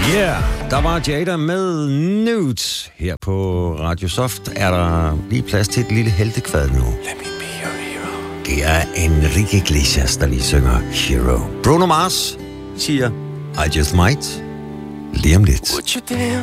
Yeah, der var Jada med Nudes. Her på Radio Soft er der lige plads til et lille heltekvad nu. Let me be your hero. Det er Enrique Iglesias, der lige synger Hero. Bruno Mars siger I Just Might lige om lidt.